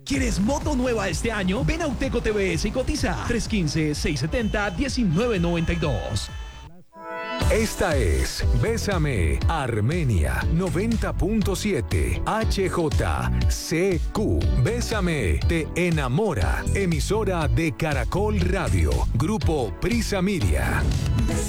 ¿Quieres moto nueva este año? Ven a Uteco TBS y cotiza. 315-670-1992. Esta es Bésame Armenia 90.7 HJCQ. Bésame te enamora. Emisora de Caracol Radio. Grupo Prisa Media.